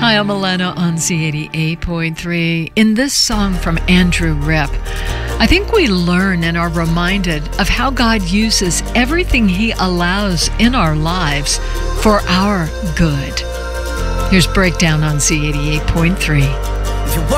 Hi, I'm Elena on C88.3. In this song from Andrew Ripp, I think we learn and are reminded of how God uses everything He allows in our lives for our good. Here's Breakdown on C88.3.